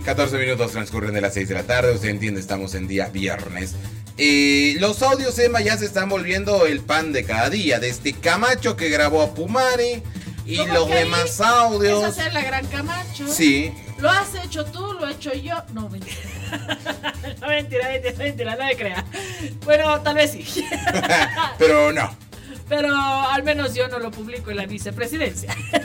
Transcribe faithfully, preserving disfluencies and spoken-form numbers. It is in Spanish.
catorce minutos transcurren de las seis de la tarde. Usted entiende, estamos en día viernes. Eh, los audios, Emma, ya se están volviendo el pan de cada día. Desde Camacho, que grabó a Pumari, y los demás audios. Es hacer la gran Camacho. Sí. Lo has hecho tú, lo he hecho yo. No, mentira. No, mentira, mentira, mentira, no me crea. Bueno, tal vez sí. Pero no. Pero al menos yo no lo publico en la vicepresidencia.